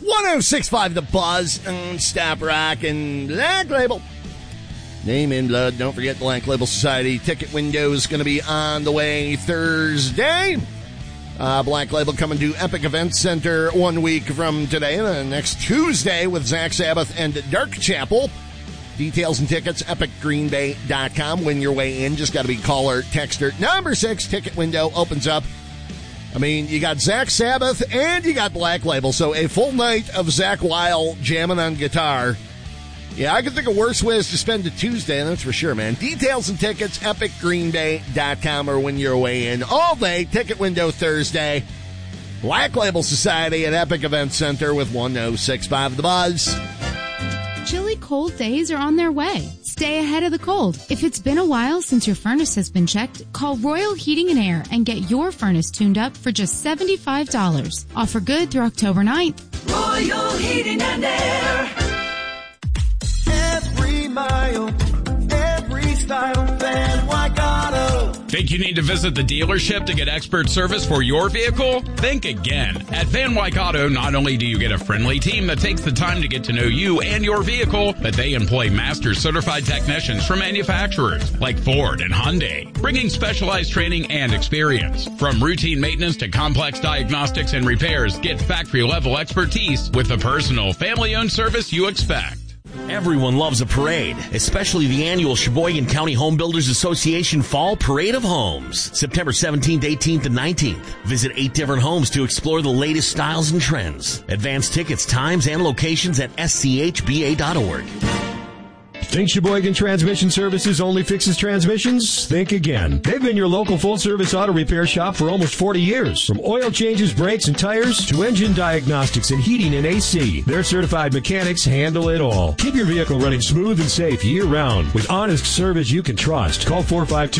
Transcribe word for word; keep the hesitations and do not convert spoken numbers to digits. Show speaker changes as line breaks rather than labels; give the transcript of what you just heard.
one oh six point five The Buzz and Stop Rockin' Black Label. Name in blood. Don't forget Black Label Society. Ticket window is going to be on the way Thursday. Uh, Black Label coming to Epic Events Center one week from today. Uh, next Tuesday with Zach Sabbath and Dark Chapel. Details and tickets, epic green bay dot com. Win your way in. Just got to be caller, texter. Number six, ticket window opens up. I mean, you got Zach Sabbath and you got Black Label, so a full night of Zach Weil jamming on guitar. Yeah, I can think of worse ways to spend a Tuesday, that's for sure, man. Details and tickets, epic green bay dot com, or win your way in all day. Ticket window Thursday. Black Label Society at Epic Event Center with one oh six point five The Buzz.
Chilly cold days are on their way. Stay ahead of the cold. If it's been a while since your furnace has been checked, call Royal Heating and Air and get your furnace tuned up for just seventy-five dollars. Offer good through October ninth.
Royal Heating and Air.
Every mile, every style, Van Wyck Auto.
Think you need to visit the dealership to get expert service for your vehicle? Think again. At Van Wyck Auto, not only do you get a friendly team that takes the time to get to know you and your vehicle, but they employ master certified technicians from manufacturers like Ford and Hyundai, bringing specialized training and experience. From routine maintenance to complex diagnostics and repairs, get factory-level expertise with the personal, family-owned service you expect.
Everyone loves a parade, especially the annual Sheboygan County Home Builders Association Fall Parade of Homes, September seventeenth, eighteenth, and nineteenth. Visit eight different homes to explore the latest styles and trends. Advance tickets, times, and locations at S C H B A dot org.
Think Sheboygan Transmission Services only fixes transmissions? Think again. They've been your local full-service auto repair shop for almost forty years. From oil changes, brakes, and tires to engine diagnostics and heating and A C, their certified mechanics handle it all. Keep your vehicle running smooth and safe year-round with honest service you can trust. Call four five two